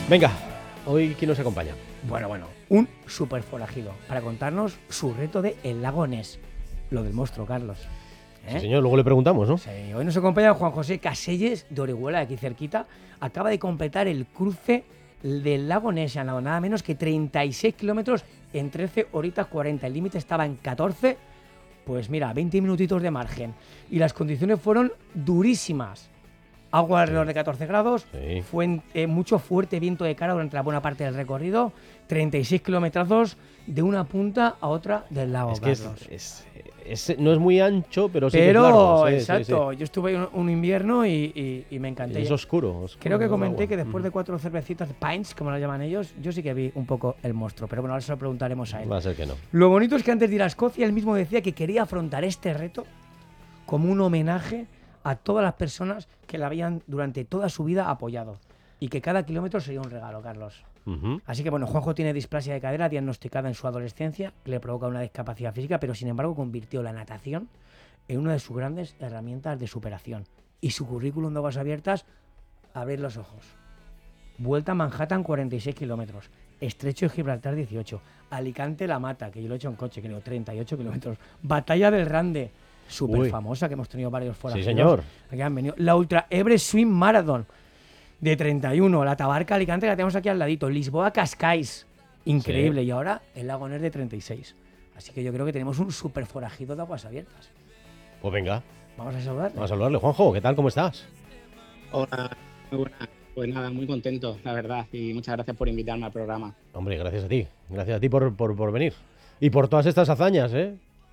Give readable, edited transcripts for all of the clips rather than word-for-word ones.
Venga, hoy ¿quién nos acompaña? Bueno, un super forajido para contarnos su reto de el lago Ness, lo del monstruo, Carlos. Sí, señor, luego le preguntamos, ¿no? Sí, hoy nos acompaña Juan José Caselles de Orihuela, aquí cerquita. Acaba de completar el cruce del lago Ness, han dado nada menos que 36 kilómetros en 13 horitas 40. El límite estaba en 14, pues mira, 20 minutitos de margen. Y las condiciones fueron durísimas. Agua alrededor de 14 grados, mucho fuerte viento de cara durante la buena parte del recorrido, 36 kilometrazos de una punta a otra del lago. Es que Carlos. no es muy ancho, pero sí que es Pero, largo. Sí, exacto, sí. yo estuve ahí un invierno y me encanté. Es oscuro. Creo que el comenté agua. que después de 4 cervecitas, pints, como lo llaman ellos, yo sí que vi un poco el monstruo. Pero bueno, ahora se lo preguntaremos a él. Va a ser que no. Lo bonito es que antes de ir a Escocia, él mismo decía que quería afrontar este reto como un homenaje a todas las personas que la habían durante toda su vida apoyado. Y que cada kilómetro sería un regalo, Carlos. Así que bueno, Juanjo tiene displasia de cadera diagnosticada en su adolescencia, que le provoca una discapacidad física, pero sin embargo convirtió la natación en una de sus grandes herramientas de superación. Y su currículum de aguas abiertas, abrir los ojos. Vuelta a Manhattan 46 kilómetros. Estrecho de Gibraltar 18. Alicante La Mata, que yo lo he hecho en coche, creo, 38 kilómetros. Batalla del Rande, súper famosa, que hemos tenido varios forajidos. Sí, señor. Aquí han venido. La Ultra Everest Swim Marathon de 31. La Tabarca Alicante, que la tenemos aquí al ladito. Lisboa Cascais, increíble. Sí. Y ahora el Lago Ness de 36. Así que yo creo que tenemos un súper forajido de aguas abiertas. Pues venga. Vamos a saludarle. Vamos a saludarle. Juanjo, ¿qué tal? ¿Cómo estás? Hola, muy buenas. Pues nada, muy contento, la verdad, y muchas gracias por invitarme al programa. Hombre, gracias a ti. Gracias a ti por venir. Y por todas estas hazañas, ¿eh?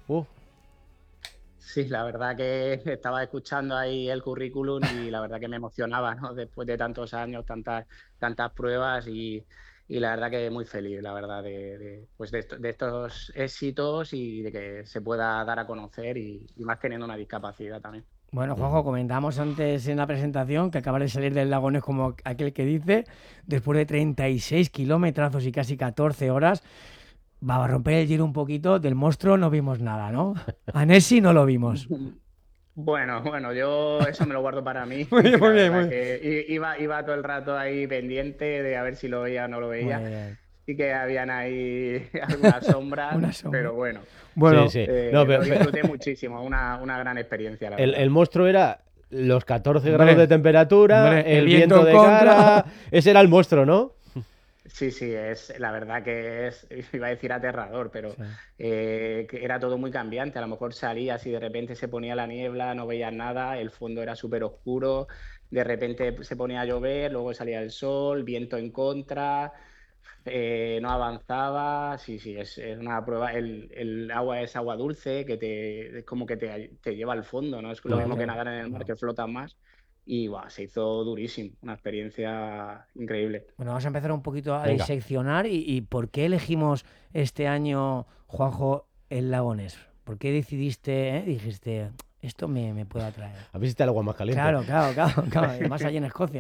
Sí, la verdad que estaba escuchando ahí el currículum y la verdad que me emocionaba, ¿no? Después de tantos años, tantas pruebas y la verdad que muy feliz, la verdad, de estos éxitos y de que se pueda dar a conocer y más teniendo una discapacidad también. Bueno, Juanjo, comentamos antes en la presentación que acaba de salir del lago Ness, como aquel que dice, después de 36 kilómetros y casi 14 horas. Va a romper el giro un poquito. Del monstruo no vimos nada, ¿no? A Nessie no lo vimos. Bueno, yo eso me lo guardo para mí. Muy bien. Que iba todo el rato ahí pendiente de a ver si lo veía o no lo veía. Sí que habían ahí algunas sombras, pero bueno. Sí. Lo disfruté muchísimo, una gran experiencia, la verdad. El monstruo era los 14 grados de temperatura, el viento de cara. Ese era el monstruo, ¿no? Sí, la verdad que iba a decir aterrador, pero sí. Que era todo muy cambiante. A lo mejor salías y de repente se ponía la niebla, no veías nada, el fondo era súper oscuro, de repente se ponía a llover, luego salía el sol, viento en contra, no avanzaba. Sí, es una prueba. El agua es agua dulce, es como que te lleva al fondo, ¿no? Es lo mismo que nadar en el mar, que flotas más. Y se hizo durísimo, una experiencia increíble. Bueno, vamos a empezar un poquito a diseccionar y ¿por qué elegimos este año, Juanjo, el lago Ness? ¿Por qué dijiste, esto me puede atraer? A ver si está el agua más caliente. Claro, más allí en Escocia.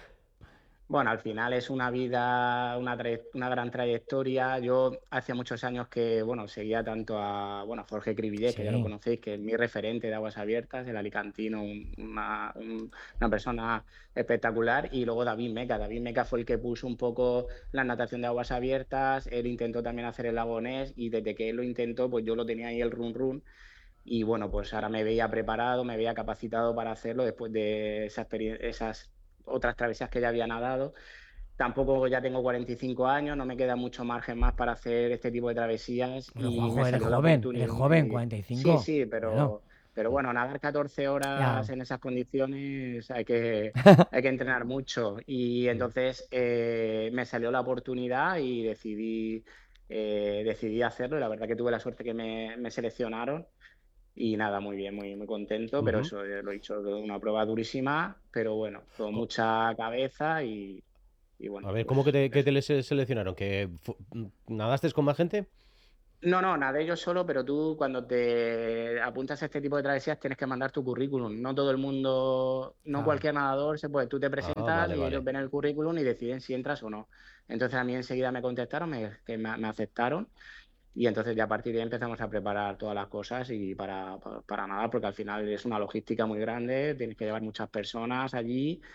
Bueno, al final es una vida, una gran trayectoria. Yo hacía muchos años que, seguía tanto a Jorge Cribillé, que ya lo conocéis, que es mi referente de aguas abiertas, el alicantino, una persona espectacular. Y luego David Meca. David Meca fue el que puso un poco la natación de aguas abiertas. Él intentó también hacer el lago Ness y desde que él lo intentó, pues yo lo tenía ahí el run. Y bueno, pues ahora me veía preparado, me veía capacitado para hacerlo después de esas otras travesías que ya había nadado. Tampoco ya tengo 45 años, no me queda mucho margen más para hacer este tipo de travesías. Bueno, y Juanjo, me eres salió joven, 45. Sí, pero bueno, nadar 14 horas en esas condiciones hay que entrenar mucho. Y entonces me salió la oportunidad y decidí hacerlo. Y la verdad que tuve la suerte que me seleccionaron. Y nada, muy bien, muy contento, pero eso lo he hecho una prueba durísima, pero bueno, con mucha cabeza y bueno. A ver, ¿cómo que te seleccionaron? ¿Que nadaste con más gente? No, nadé yo solo, pero tú cuando te apuntas a este tipo de travesías tienes que mandar tu currículum. No todo el mundo, cualquier nadador se puede. Tú te presentas y ellos ven el currículum y deciden si entras o no. Entonces a mí enseguida me contestaron, me aceptaron. Y entonces ya a partir de ahí empezamos a preparar todas las cosas y para nada, porque al final es una logística muy grande, tienes que llevar muchas personas allí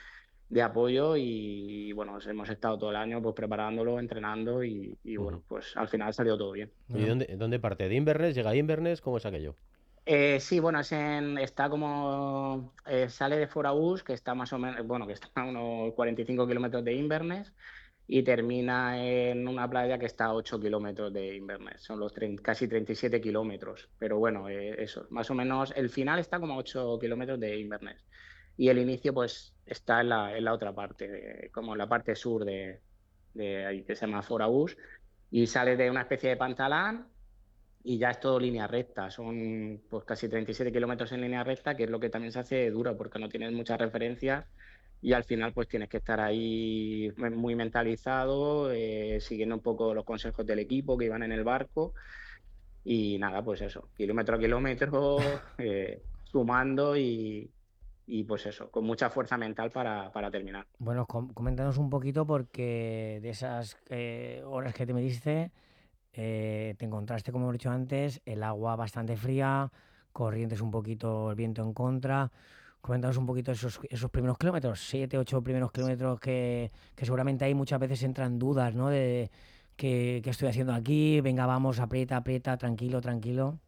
de apoyo y bueno, hemos estado todo el año pues preparándolo, entrenando y bueno, pues al final ha salido todo bien. ¿Y dónde parte? ¿De Inverness? ¿Llega a Inverness? ¿Cómo es aquello? Sí, bueno, está como, sale de Foraús, que está más o menos, bueno, que está a unos 45 kilómetros de Inverness y termina en una playa que está a 8 kilómetros de Inverness. Son casi 37 kilómetros, pero bueno, eso, más o menos, el final está como a 8 kilómetros de Inverness y el inicio pues está en la otra parte, como en la parte sur de ahí, que se llama Foraús y sale de una especie de pantalán y ya es todo línea recta. Son pues casi 37 kilómetros en línea recta, que es lo que también se hace duro porque no tienes muchas referencias y al final pues tienes que estar ahí muy mentalizado, siguiendo un poco los consejos del equipo que iban en el barco y nada, pues eso, kilómetro a kilómetro, sumando y pues eso, con mucha fuerza mental para terminar. Bueno, coméntanos un poquito porque de esas horas que te metiste, te encontraste, como hemos dicho antes, el agua bastante fría, corrientes un poquito, el viento en contra. Coméntanos un poquito esos primeros kilómetros, 7, 8 primeros kilómetros que seguramente ahí muchas veces entran dudas, ¿no? De qué estoy haciendo aquí, venga, vamos, aprieta, aprieta, tranquilo, tranquilo.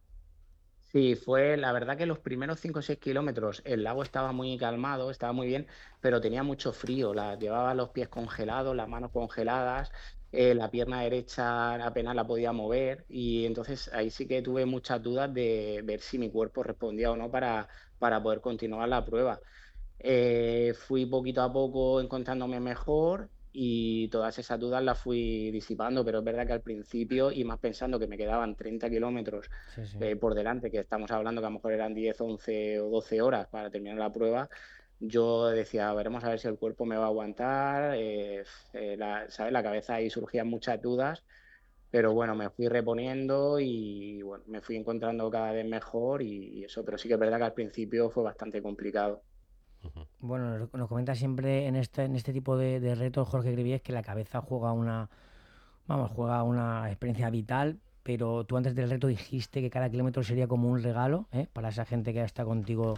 Sí, fue la verdad que los primeros 5 o 6 kilómetros el lago estaba muy calmado, estaba muy bien, pero tenía mucho frío, llevaba los pies congelados, las manos congeladas, la pierna derecha apenas la podía mover y entonces ahí sí que tuve muchas dudas de ver si mi cuerpo respondía o no para poder continuar la prueba. Fui poquito a poco encontrándome mejor y todas esas dudas las fui disipando, pero es verdad que al principio, y más pensando que me quedaban 30 kilómetros Sí, sí. por delante, que estamos hablando que a lo mejor eran 10 11 o 12 horas para terminar la prueba, yo decía, veremos a ver si el cuerpo me va a aguantar, ¿sabes? La cabeza ahí surgían muchas dudas, pero bueno, me fui reponiendo y bueno, me fui encontrando cada vez mejor y eso, pero sí que es verdad que al principio fue bastante complicado. Bueno, nos comenta siempre en este tipo de retos Jorge Grivies que la cabeza juega una experiencia vital, pero tú antes del reto dijiste que cada kilómetro sería como un regalo, ¿eh? Para esa gente que está contigo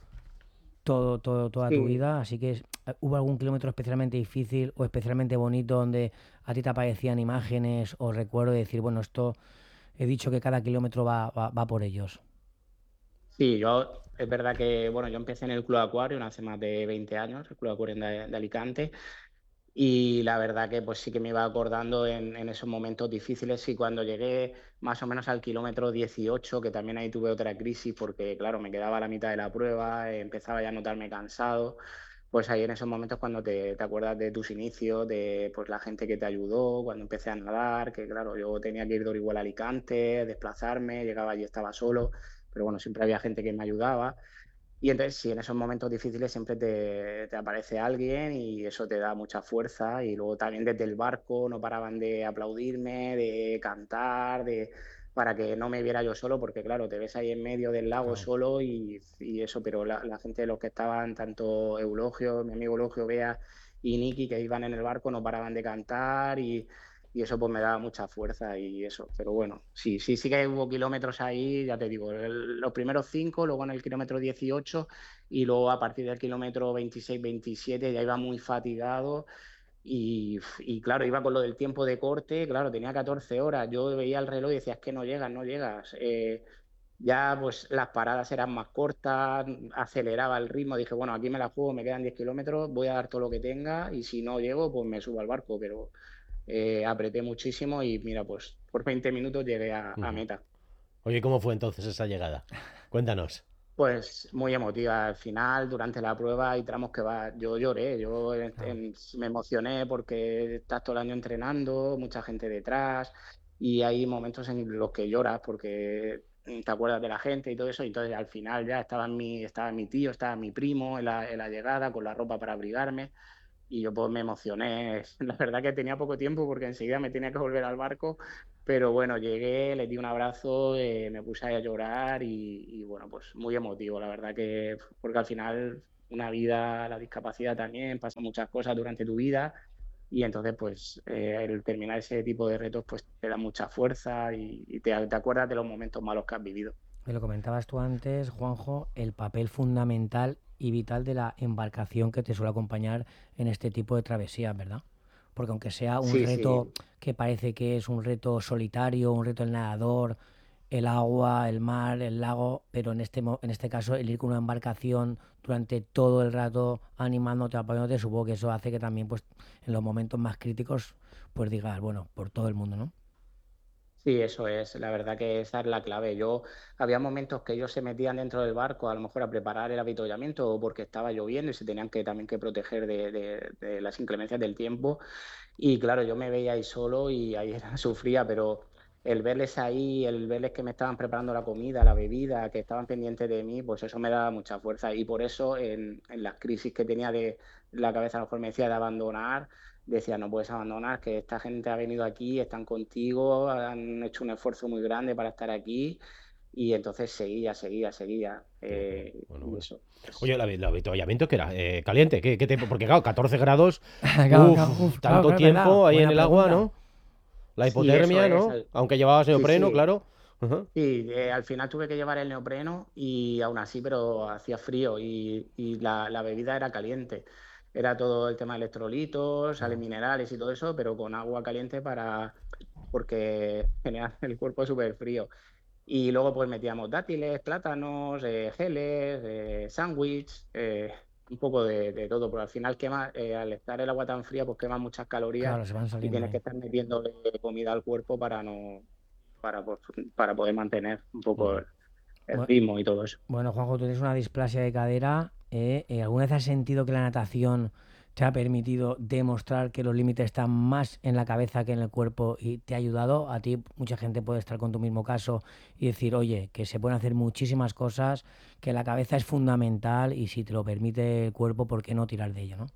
toda tu Sí, vida, así que ¿hubo algún kilómetro especialmente difícil o especialmente bonito donde a ti te aparecían imágenes o recuerdo de decir, bueno, esto he dicho que cada kilómetro va por ellos? sí, es verdad que, bueno, yo empecé en el Club Acuario hace más de 20 años, el Club Acuario de Alicante, y la verdad que pues sí que me iba acordando en esos momentos difíciles y cuando llegué más o menos al kilómetro 18, que también ahí tuve otra crisis porque, claro, me quedaba a la mitad de la prueba, empezaba ya a notarme cansado, pues ahí en esos momentos cuando te acuerdas de tus inicios, de pues la gente que te ayudó, cuando empecé a nadar, que claro, yo tenía que ir de Orihuela a Alicante, desplazarme, llegaba allí, estaba solo, pero bueno, siempre había gente que me ayudaba. Y entonces, sí, en esos momentos difíciles siempre te aparece alguien y eso te da mucha fuerza. Y luego también desde el barco no paraban de aplaudirme, de cantar, para que no me viera yo solo, porque claro, te ves ahí en medio del lago Claro. solo y eso, pero la gente de los que estaban, tanto Eulogio, mi amigo Eulogio, Bea y Niki, que iban en el barco, no paraban de cantar y eso pues me daba mucha fuerza y eso. Pero bueno, sí, sí, sí que hubo kilómetros ahí, ya te digo, los primeros 5, luego en el kilómetro 18 y luego a partir del kilómetro 26, 27 ya iba muy fatigado y claro, iba con lo del tiempo de corte, claro, tenía 14 horas, yo veía el reloj y decía, es que no llegas, no llegas. Ya pues las paradas eran más cortas, aceleraba el ritmo, dije, bueno, aquí me la juego, me quedan 10 kilómetros, voy a dar todo lo que tenga y si no llego, pues me subo al barco, pero apreté muchísimo y mira, pues por 20 minutos llegué a meta. Oye, ¿cómo fue entonces esa llegada? Cuéntanos. Pues muy emotiva al final, durante la prueba hay tramos que yo lloré, Claro. me emocioné porque estás todo el año entrenando, mucha gente detrás y hay momentos en los que lloras porque te acuerdas de la gente y todo eso y entonces al final ya estaba mi tío, estaba mi primo en la llegada con la ropa para abrigarme y yo pues me emocioné. La verdad que tenía poco tiempo porque enseguida me tenía que volver al barco, pero bueno, llegué, les di un abrazo, me puse ahí a llorar y bueno, pues muy emotivo, la verdad que, porque al final una vida, la discapacidad también, pasa muchas cosas durante tu vida y entonces pues el terminar ese tipo de retos pues te da mucha fuerza y te acuerdas de los momentos malos que has vivido. Me lo comentabas tú antes, Juanjo, el papel fundamental y vital de la embarcación que te suele acompañar en este tipo de travesías, ¿verdad? Porque aunque sea un Sí, reto sí. que parece que es un reto solitario, un reto del nadador, el agua, el mar, el lago, pero en este caso el ir con una embarcación durante todo el rato animándote, apoyándote, supongo que eso hace que también pues en los momentos más críticos pues digas, bueno, por todo el mundo, ¿no? Sí, eso es. La verdad que esa es la clave. Había momentos que ellos se metían dentro del barco, a lo mejor a preparar el avituallamiento o porque estaba lloviendo y se tenían que también que proteger de las inclemencias del tiempo. Y claro, yo me veía ahí solo y ahí sufría, pero el verles ahí, el verles que me estaban preparando la comida, la bebida, que estaban pendientes de mí, pues eso me daba mucha fuerza. Y por eso en las crisis que tenía de la cabeza, a lo mejor me decía de abandonar, decía, no puedes abandonar, que esta gente ha venido aquí, están contigo, han hecho un esfuerzo muy grande para estar aquí. Y entonces seguía. Qué bueno, bueno, Y bueno. eso, pues, Oye, el avituallamiento que era caliente, ¿qué tiempo? Porque claro, 14 grados, Claro, claro, claro, tanto claro, es verdad. tiempo ahí en Buena el agua, pregunta. ¿no? La sí, eso hipotermia, es. ¿no? Aunque llevabas Sí, neopreno, sí. claro. Ajá. Sí, al final tuve que llevar el neopreno y aún así, pero hacía frío y la bebida era caliente. Era todo el tema de electrolitos, sales Ah, minerales y todo eso, pero con agua caliente porque tenía el cuerpo súper frío. Y luego pues metíamos dátiles, plátanos, geles, sándwich, un poco de todo, pero al final al estar el agua tan fría, pues quema muchas calorías Claro, se van y saliendo tienes ahí. que estar metiendo comida al cuerpo para, para poder mantener un poco ujú. el Bu- ritmo y todo eso. Bueno, Juanjo, tú tienes una displasia de cadera. ¿Alguna vez has sentido que la natación te ha permitido demostrar que los límites están más en la cabeza que en el cuerpo y te ha ayudado? A ti, mucha gente puede estar con tu mismo caso y decir, oye, que se pueden hacer muchísimas cosas, que la cabeza es fundamental y si te lo permite el cuerpo, ¿por qué no tirar de ello, no?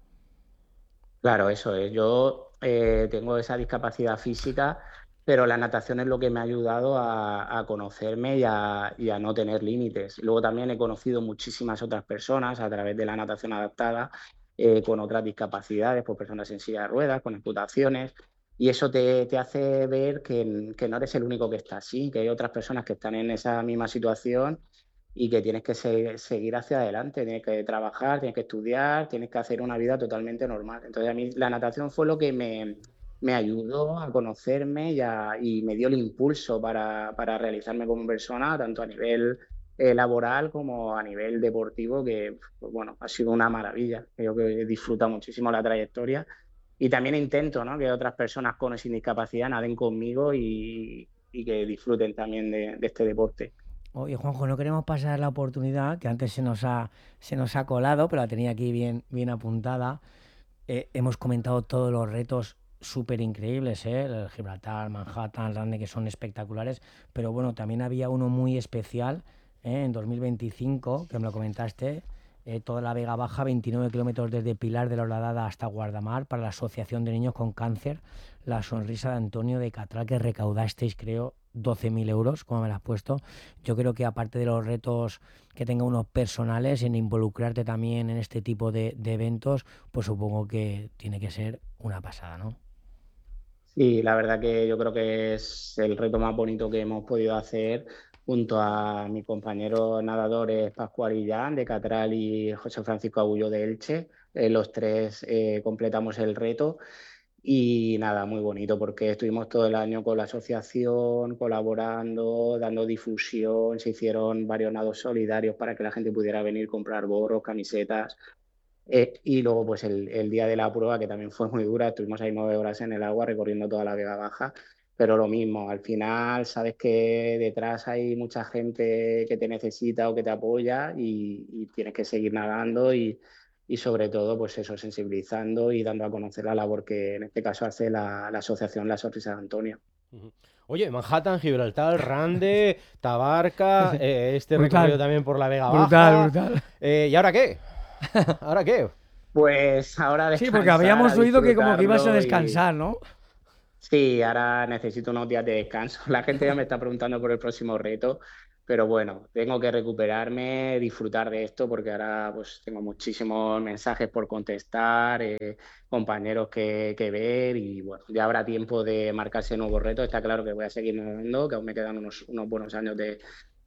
Claro, eso es. Yo tengo esa discapacidad física, pero la natación es lo que me ha ayudado a conocerme y a no tener límites. Luego también he conocido muchísimas otras personas a través de la natación adaptada con otras discapacidades, pues personas en silla de ruedas, con amputaciones, y eso te hace ver que no eres el único que está así, que hay otras personas que están en esa misma situación y que tienes que seguir hacia adelante, tienes que trabajar, tienes que estudiar, tienes que hacer una vida totalmente normal. Entonces a mí la natación fue lo que me ayudó a conocerme y me dio el impulso para realizarme como persona, tanto a nivel laboral como a nivel deportivo, que pues, bueno, ha sido una maravilla. Creo que he disfrutado muchísimo la trayectoria y también intento, ¿no?, que otras personas con o sin discapacidad naden conmigo y que disfruten también de este deporte. Oye, Juanjo, no queremos pasar la oportunidad, que antes se nos ha colado, pero la tenía aquí bien, bien apuntada. Hemos comentado todos los retos súper increíbles, ¿eh? El Gibraltar, Manhattan, Rande, que son espectaculares, pero bueno, también había uno muy especial, en 2025, que me lo comentaste, toda la Vega Baja, 29 kilómetros desde Pilar de la Horadada hasta Guardamar, para la Asociación de Niños con Cáncer, la sonrisa de Antonio de Catral, que recaudasteis, creo, 12.000 euros, como me lo has puesto. Yo creo que aparte de los retos que tenga unos personales, en involucrarte también en este tipo de eventos, pues supongo que tiene que ser una pasada, ¿no? Sí, la verdad que yo creo que es el reto más bonito que hemos podido hacer junto a mis compañeros nadadores Pascual y Jan de Catral y José Francisco Agullo de Elche. Los tres completamos el reto y nada, muy bonito porque estuvimos todo el año con la asociación, colaborando, dando difusión, se hicieron varios nados solidarios para que la gente pudiera venir a comprar gorros, camisetas. Y luego, pues el día de la prueba, que también fue muy dura, estuvimos ahí 9 horas en el agua recorriendo toda la Vega Baja, pero lo mismo, al final sabes que detrás hay mucha gente que te necesita o que te apoya y tienes que seguir nadando y sobre todo, pues eso, sensibilizando y dando a conocer la labor que en este caso hace la asociación La Sonrisa de Antonio. Ujú. Oye, Manhattan, Gibraltar, Rande, Tabarca, este recorrido Brutal, también por la Vega brutal, Baja. brutal. ¿Y ahora qué? ¿Ahora qué? Pues ahora a Sí, porque descansar, a habíamos oído que como que ibas a disfrutarlo descansar, ¿no? sí, ahora necesito unos días de descanso. La gente ya me está preguntando por el próximo reto, pero bueno, tengo que recuperarme, disfrutar de esto, porque ahora pues tengo muchísimos mensajes por contestar, compañeros que ver y bueno, ya habrá tiempo de marcarse nuevos retos. Está claro que voy a seguir nadando, que aún me quedan unos buenos años de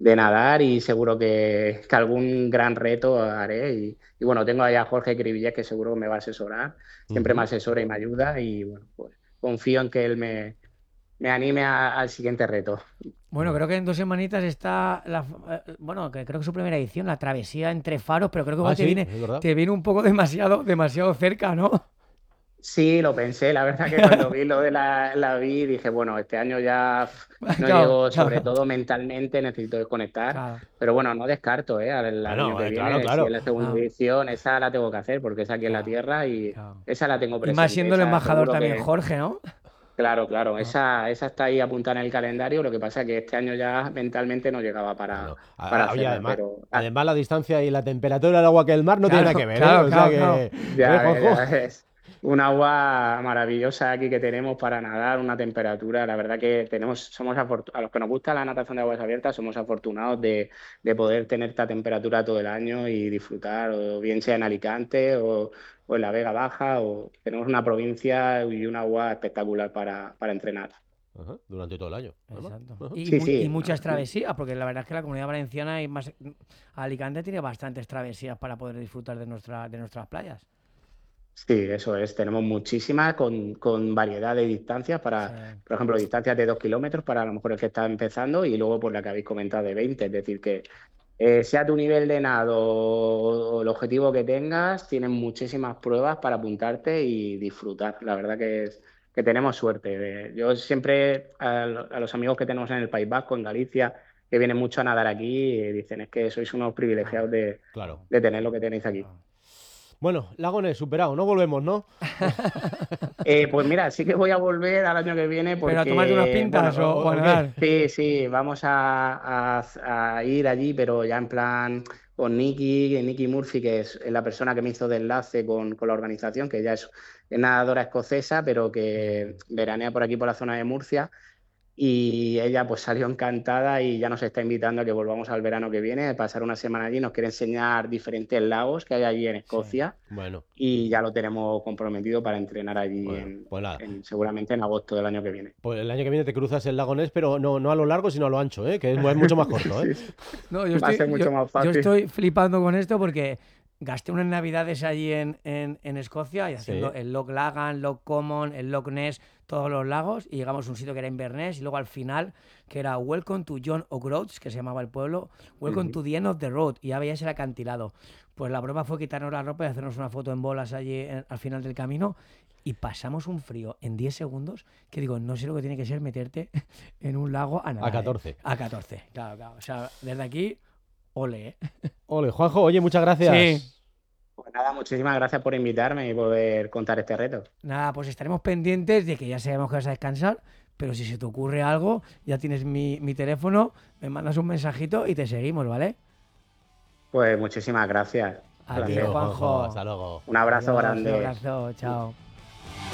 de nadar y seguro que algún gran reto haré. Y bueno, tengo ahí a Jorge Cribillés que seguro que me va a asesorar, siempre me asesora y me ayuda y bueno, pues confío en que él me anime al siguiente reto. Bueno, creo que en 2 semanitas está, bueno, que creo que es su primera edición, la travesía entre faros, pero creo que igual te viene un poco demasiado cerca, ¿no? Sí, lo pensé, la verdad que cuando vi lo de la vi dije, bueno, este año ya no llego, sobre todo mentalmente, necesito desconectar, pero bueno, no descarto, al año que viene, si es la segunda edición, esa la tengo que hacer porque es aquí en la tierra y esa la tengo presente. Y más siendo el embajador también, Jorge, ¿no? Claro, esa está ahí apuntada en el calendario, lo que pasa es que este año ya mentalmente no llegaba para hacerla, además, pero... además la distancia y la temperatura del agua que el mar no tiene nada que ver, o sea que... Ya es un agua maravillosa aquí que tenemos para nadar, una temperatura, la verdad que somos a los que nos gusta la natación de aguas abiertas, somos afortunados de poder tener esta temperatura todo el año y disfrutar, o bien sea en Alicante o en la Vega Baja, o tenemos una provincia y un agua espectacular para entrenar. Durante todo el año. Exacto. Y muchas travesías, porque la verdad es que la Comunidad Valenciana y más Alicante tiene bastantes travesías para poder disfrutar de nuestras playas. Sí, eso es. Tenemos muchísimas con variedad de distancias para, por ejemplo, distancias de 2 kilómetros para a lo mejor el que está empezando y luego por la que habéis comentado de 20. Es decir, que sea tu nivel de nado o el objetivo que tengas, tienen muchísimas pruebas para apuntarte y disfrutar. La verdad que tenemos suerte. Yo siempre a los amigos que tenemos en el País Vasco, en Galicia, que vienen mucho a nadar aquí, dicen es que sois unos privilegiados de tener lo que tenéis aquí. Bueno, Lagones, superado, no volvemos, ¿no? Pues mira, sí que voy a volver al año que viene porque... ¿Pero a tomarte unas pintas o a nadar? Sí, vamos a ir allí, pero ya en plan con Nicky Murphy, que es la persona que me hizo de enlace con la organización, que ya es nadadora escocesa, pero que veranea por aquí, por la zona de Murcia. Y ella pues salió encantada y ya nos está invitando a que volvamos al verano que viene, a pasar una semana allí. Nos quiere enseñar diferentes lagos que hay allí en Escocia. Bueno. Y ya lo tenemos comprometido para entrenar allí seguramente en agosto del año que viene. Pues el año que viene te cruzas el lago Ness, pero no a lo largo, sino a lo ancho, que es mucho más corto. Sí. No, va a ser mucho más fácil. Yo estoy flipando con esto porque gasté unas navidades allí en Escocia y haciendo el Loch Lagan, Loch Common, el Loch Ness, todos los lagos, y llegamos a un sitio que era Inverness y luego al final que era Welcome to John O'Groats, que se llamaba el pueblo, Welcome to the end of the road, y ya veías el acantilado. Pues la prueba fue quitarnos la ropa y hacernos una foto en bolas allí al final del camino y pasamos un frío en 10 segundos que digo, no sé lo que tiene que ser meterte en un lago a nadar. A 14. A 14, claro. O sea, desde aquí, ole, Ole, Juanjo, oye, muchas gracias. Sí. Pues nada, muchísimas gracias por invitarme y poder contar este reto. Nada, pues estaremos pendientes de que ya sabemos que vas a descansar, pero si se te ocurre algo, ya tienes mi teléfono, me mandas un mensajito y te seguimos, ¿vale? Pues muchísimas gracias. A ti, Juanjo. Hasta luego. Un abrazo grande. Un abrazo, chao.